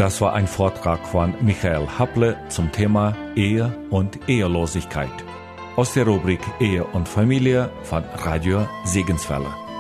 Das war ein Vortrag von Michael Happle zum Thema Ehe und Ehelosigkeit aus der Rubrik Ehe und Familie von Radio Segenswelle.